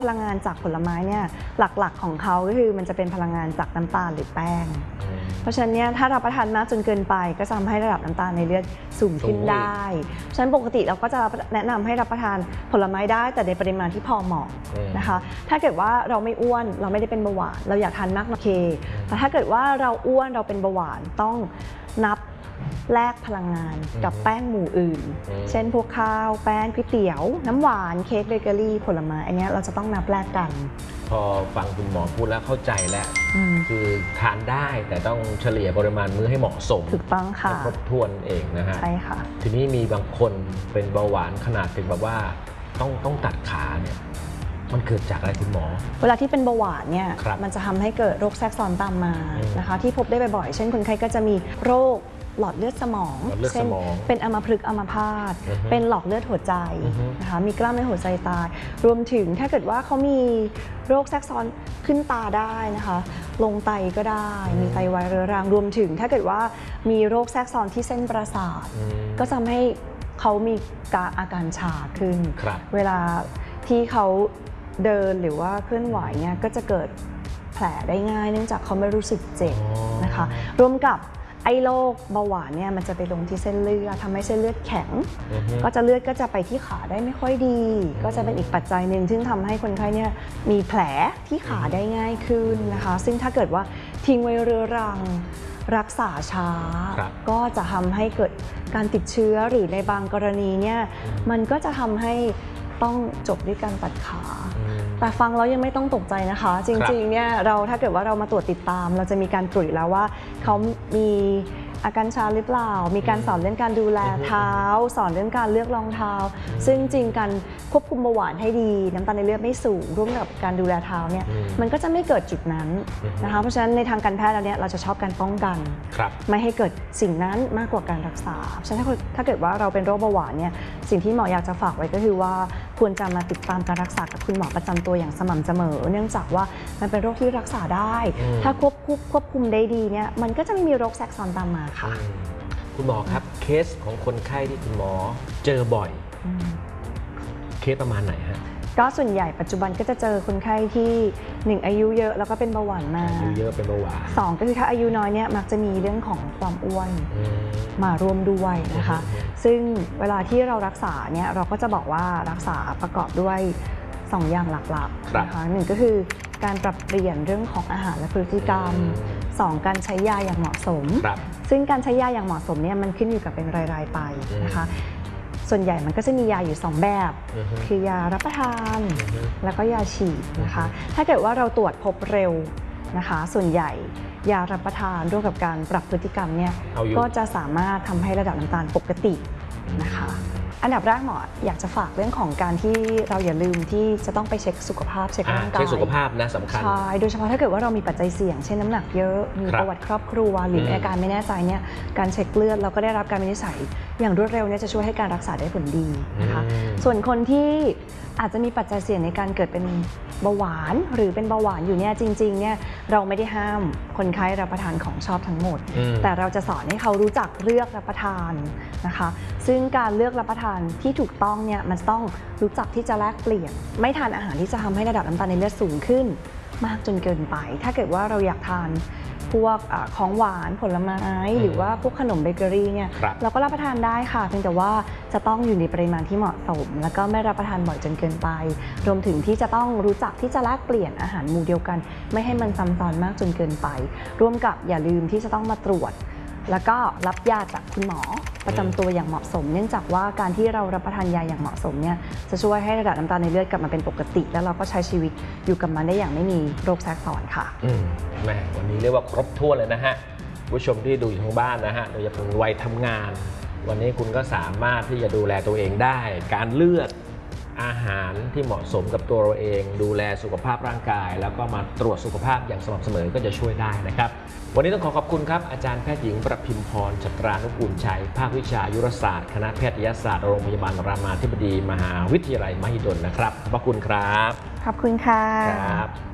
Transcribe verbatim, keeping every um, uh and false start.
พลังงานจากผลไม้เนี่ยหลักๆของเขาก็คือมันจะเป็นพลังงานจากน้ำตาลหรือแป้งเพราะฉะนั้นเนี่ยถ้ารับประทานมากจนเกินไปก็จะทำให้ระดับน้ำตาลในเลือดสูงขึ้นได้ฉะนั้นปกติเราก็จะแนะนำให้รับประทานผลไม้ได้แต่ในปริมาณที่พอเหมาะนะคะถ้าเกิดว่าเราไม่อ้วนเราไม่ได้เป็นเบาหวานเราอยากทานมากโอเคแต่ถ้าเกิดว่าเราอ้วนเราเป็นเบาหวานต้องนับแลกพลังงานกับแป้งหมู่อื่นเช่นพวกข้าวแป้งก๋วยเตี๋ยวน้ำหวานเค้กเบเกอรี่ผลไม้อันนี้เราจะต้องนับแลกกันพอฟังคุณหมอพูดแล้วเข้าใจแล้วคือทานได้แต่ต้องเฉลี่ยปริมาณมื้อให้เหมาะสมถูกต้องค่ะครบถ้วนเองนะฮะใช่ค่ะทีนี้มีบางคนเป็นเบาหวานขนาดถึงแบบว่าต้องต้องตัดขาเนี่ยมันเกิดจากอะไรคุณหมอเวลาที่เป็นเบาหวานเนี่ยมันจะทำให้เกิดโรคแทรกซ้อนตามมานะคะที่พบได้บ่อยๆเช่นคนไข้ก็จะมีโรคหลอดเลือดสมองเช่นเป็นอัมพฤกษ์อัมพาตเป็นหลอดเลือดหัวใจนะคะมีกล้ามเนื้อหัวใจตายรวมถึงถ้าเกิดว่าเขามีโรคแทรกซ้อนขึ้นตาได้นะคะลงไตก็ได้มีไตวายเรื้อรังรวมถึงถ้าเกิดว่ามีโรคแทรกซ้อนที่เส้นประสาทก็ทำให้เขามีอาการชาขึ้นเวลาที่เขาเดินหรือว่าเคลื่อนไหวเนี่ยก็จะเกิดแผลได้ง่ายเนื่องจากเขาไม่รู้สึกเจ็บนะคะรวมกับไอ้โรคเบาหวานเนี่ยมันจะไปลงที่เส้นเลือดทำให้เส้นเลือดแข็งก็จะเลือดก็จะไปที่ขาได้ไม่ค่อยดีก็จะเป็นอีกปัจจัยหนึ่งซึ่งทำให้คนไข้เนี่ยมีแผลที่ขาได้ง่ายขึ้นนะคะซึ่งถ้าเกิดว่าทิ้งไว้เรื้อรังรักษาช้าก็จะทำให้เกิดการติดเชื้อหรือในบางกรณีเนี่ยมันก็จะทำให้ต้องจบด้วยการตัดขาแต่ฟังแล้วยังไม่ต้องตกใจนะคะจริงๆเนี่ยเราถ้าเกิดว่าเรามาตรวจติดตามเราจะมีการตรวจแล้วว่าเขามีอาการชาหรือเปล่ามีการสอนเรื่องการดูแลเท้าสอนเรื่องการเลือกรองเท้าซึ่งจริงการควบคุมเบาหวานให้ดีน้ำตาลในเลือดไม่สูงร่วมกับการดูแลเท้าเนี่ยมันก็จะไม่เกิดจุดนั้นนะคะเพราะฉะนั้นในทางการแพทย์เราเนี่ยเราจะชอบการป้องกันไม่ให้เกิดสิ่งนั้นมากกว่าการรักษาฉะนั้นถ้าเกิดว่าเราเป็นโรคเบาหวานเนี่ยสิ่งที่หมออยากจะฝากไว้ก็คือว่าควรจะมาติดตามการรักษากับคุณหมอประจำตัวอย่างสม่ำเสมอเนื่องจากว่ามันเป็นโรคที่รักษาได้ถ้าควบคุมควบคุมได้ดีเนี่ยมันก็จะไม่มีโรคแทรกซ้อนตามมาค่ะคุณหมอครับเคสของคนไข้ที่คุณหมอเจอบ่อยเคสประมาณไหนฮะก็ส่วนใหญ่ปัจจุบันก็จะเจอคนไข้ที่หนึ่งอายุเยอะแล้วก็เป็นเบาหวานมาอายุเยอะเป็นเบาหวานสองก็คือถ้าอายุน้อยเนี่ยมักจะมีเรื่องของความอ้วนมาร่วมด้วยนะคะซึ่งเวลาที่เรารักษาเนี่ยเราก็จะบอกว่ารักษาประกอบด้วยสองอย่างหลักๆนะคะหนึ่งก็คือการปรับเปลี่ยนเรื่องของอาหารและพฤติกรรมสองการใช้ยาอย่างเหมาะสมซึ่งการใช้ยาอย่างเหมาะสมเนี่ยมันขึ้นอยู่กับเป็นรายๆไปนะคะส่วนใหญ่มันก็จะมียาอยู่สองแบบคือยารับประทานแล้วก็ยาฉีดนะคะถ้าเกิดว่าเราตรวจพบเร็วนะคะส่วนใหญ่ยารับประทานร่วมกับการปรับพฤติกรรมเนี่ยก็จะสามารถทำให้ระดับน้ำตาลปกตินะคะอันดับแรกหมออยากจะฝากเรื่องของการที่เราอย่าลืมที่จะต้องไปเช็คสุขภาพเช็คร่างกายเช็คสุขภาพนะสำคัญใช่โดยเฉพาะถ้าเกิดว่าเรามีปัจจัยเสี่ยงเช่นน้ำหนักเยอะมีประวัติครอบครัวหรืออาการไม่แน่ใจเนี่ยการเช็คเลือดเราก็ได้รับการวินิจฉัยอย่างรวดเร็วเนี่ยจะช่วยให้การรักษาได้ผลดีนะคะส่วนคนที่อาจจะมีปัจจัยเสี่ยงในการเกิดเป็นเบาหวานหรือเป็นเบาหวานอยู่เนี่ยจริงๆเนี่ยเราไม่ได้ห้ามคนไข้รับประทานของชอบทั้งหมดแต่เราจะสอนให้เขารู้จักเลือกรับประทานนะคะซึ่งการเลือกรับประทานที่ถูกต้องเนี่ยมันต้องรู้จักที่จะแลกเปลี่ยนไม่ทานอาหารที่จะทำให้ระดับน้ำตาลในเลือดสูงขึ้นมากจนเกินไปถ้าเกิดว่าเราอยากทานพวกของหวานผลไม้หรือว่าพวกขนมเบเกอรี่เนี่ยเราก็รับประทานได้ค่ะเพียงแต่ว่าจะต้องอยู่ในปริมาณที่เหมาะสมแล้วก็ไม่รับประทานบ่อยจนเกินไปรวมถึงที่จะต้องรู้จักที่จะแลกเปลี่ยนอาหารหมู่เดียวกันไม่ให้มันซ้ำซ้อนมากจนเกินไปร่วมกับอย่าลืมที่จะต้องมาตรวจแล้วก็รับยาจากคุณหมอประจำตัวอย่างเหมาะสมเนื่องจากว่าการที่เรารับประทานยาอย่างเหมาะสมเนี่ยจะช่วยให้ระดับน้ำตาลในเลือดกลับมาเป็นปกติแล้วเราก็ใช้ชีวิตอยู่กับมันได้อย่างไม่มีโรคแทรกซ้อนค่ะอืมแม่วันนี้เรียกว่าครบถ้วนเลยนะฮะผู้ชมที่ดูอยู่ทางบ้านนะฮะโดยเฉพาะวัยทำงานวันนี้คุณก็สามารถที่จะดูแลตัวเองได้การเลือกอาหารที่เหมาะสมกับตัวเราเองดูแลสุขภาพร่างกายแล้วก็มาตรวจสุขภาพอย่างสม่ำเสมอก็จะช่วยได้นะครับวันนี้ต้องขอขอบคุณครับอาจารย์แพทย์หญิงประพิมพร จัตรานุกูลชัยภาควิชายุรศาสตร์คณะแพทยศาสตร์โรงพยาบาลรามาธิบดีมหาวิทยาลัยมหิดลนะครับขอบคุณครับขอบคุณค่ะครับ